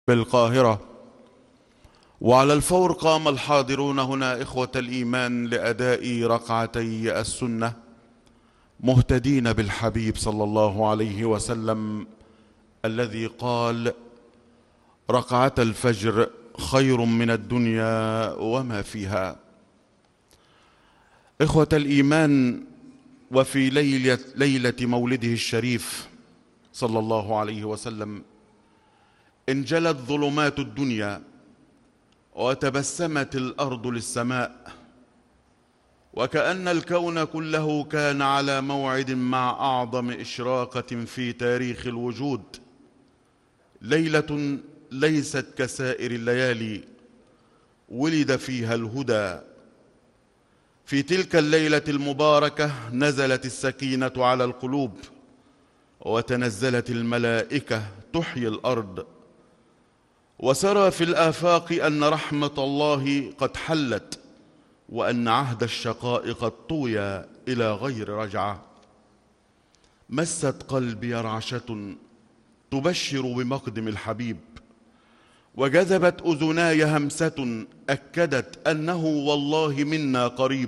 بالقاهرة. وعلى الفور قام الحاضرون هنا إخوة الإيمان لأداء ركعتي السنة مهتدين بالحبيب صلى الله عليه وسلم الذي قال: ركعة الفجر خير من الدنيا وما فيها. إخوة الإيمان، وفي ليلة مولده الشريف صلى الله عليه وسلم انجلت ظلمات الدنيا وتبسمت الأرض للسماء، وكأن الكون كله كان على موعد مع أعظم إشراقة في تاريخ الوجود. ليلة ليست كسائر الليالي ولد فيها الهدى. في تلك الليلة المباركة نزلت السكينة على القلوب، وتنزلت الملائكة تحيي الأرض، وسرى في الآفاق أن رحمة الله قد حلت، وأن عهد الشقاء قد طوي إلى غير رجعة. مست قلبي رعشة تبشر بمقدم الحبيب، وجذبت أذناي همسة أكدت أنه والله منا قريب،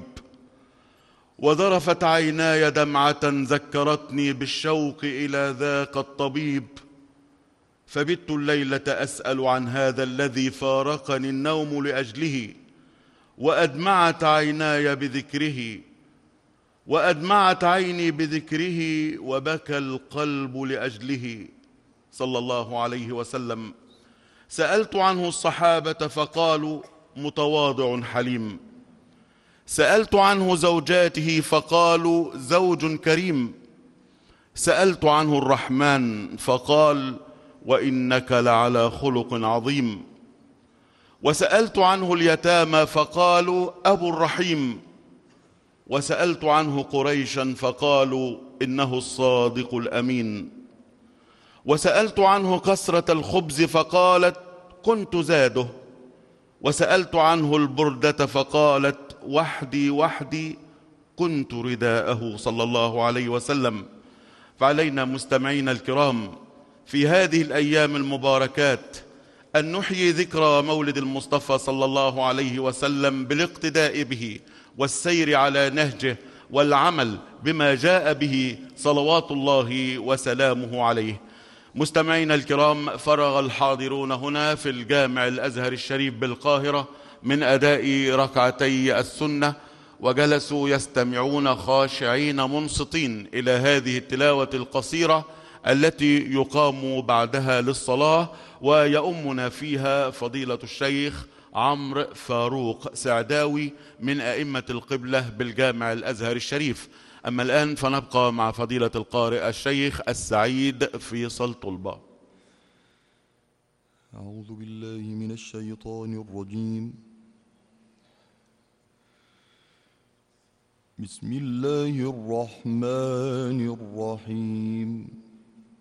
وذرفت عيناي دمعة ذكرتني بالشوق إلى ذاك الطبيب. فبت الليلة أسأل عن هذا الذي فارقني النوم لأجله، وأدمعت عيناي بذكره، وأدمعت عيني بذكره، وبكى القلب لأجله صلى الله عليه وسلم. سألت عنه الصحابة فقالوا: متواضع حليم. سألت عنه زوجاته فقالوا: زوج كريم. سألت عنه الرحمن فقال: وإنك لعلى خلق عظيم. وسألت عنه اليتامى فقالوا: أبو الرحيم. وسألت عنه قريشا فقالوا: إنه الصادق الأمين. وسألت عنه كسرة الخبز فقالت: كنت زاده. وسألت عنه البردة فقالت: وحدي وحدي كنت رداءه صلى الله عليه وسلم. فعلينا مستمعين الكرام في هذه الأيام المباركات أن نحيي ذكرى مولد المصطفى صلى الله عليه وسلم بالاقتداء به والسير على نهجه والعمل بما جاء به صلوات الله وسلامه عليه. مستمعينا الكرام، فرغ الحاضرون هنا في الجامع الأزهر الشريف بالقاهرة من أداء ركعتي السنة، وجلسوا يستمعون خاشعين منصتين إلى هذه التلاوة القصيرة التي يقام بعدها للصلاة، ويؤمنا فيها فضيلة الشيخ عمرو فاروق سعداوي من أئمة القبلة بالجامع الأزهر الشريف. أما الآن فنبقى مع فضيلة القارئ الشيخ السعيد فيصل طلبة. أعوذ بالله من الشيطان الرجيم. بسم الله الرحمن الرحيم.